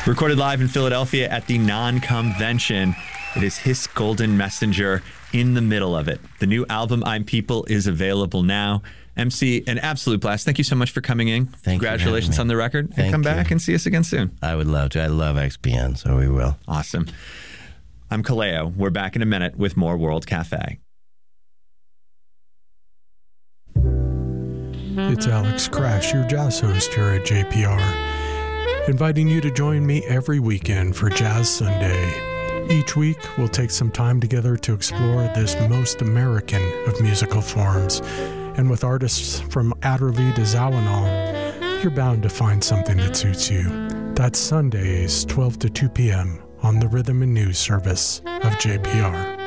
Recorded live in Philadelphia at the Non-Convention. It is His Golden Messenger in the middle of it. The new album, I'm People, is available now. MC, an absolute blast. Thank you so much for coming in. Congratulations on the record. And come back and see us again soon. I would love to. I love XPN, so we will. Awesome. I'm Kaleo. We're back in a minute with more World Cafe. It's Alex Crash, your jazz host here at JPR, inviting you to join me every weekend for Jazz Sunday. Each week, we'll take some time together to explore this most American of musical forms. And with artists from Adderley to Zawinul, you're bound to find something that suits you. That's Sundays, 12 to 2 p.m. on the Rhythm and News service of JPR.